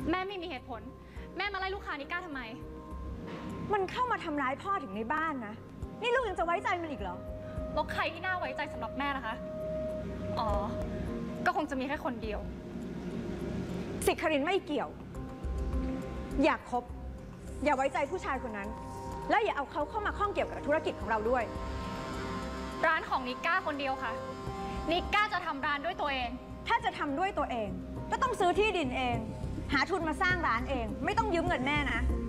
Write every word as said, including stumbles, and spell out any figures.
แม่ไม่มีเหตุผลแม่มาไล่ลูกค้านิก้าทำไมมันเข้ามาทำร้ายพ่อถึงในบ้านนะนี่ลูกยังจะไว้ใจมันอีกเหรอแล้วใครที่น่าไว้ใจสำหรับแม่นะคะอ๋อก็คงจะมีแค่คนเดียวสิครินไม่เกี่ยวอย่าคบอย่าไว้ใจผู้ชายคนนั้นแล้วอย่าเอาเขาเข้ามาข้องเกี่ยวกับธุรกิจของเราด้วยร้านของนิก้าคนเดียวค่ะนิก้าจะทำร้านด้วยตัวเองถ้าจะทำด้วยตัวเองก็ต้องซื้อที่ดินเองหาทุนมาสร้างร้านเองไม่ต้องยืมเงินแม่นะ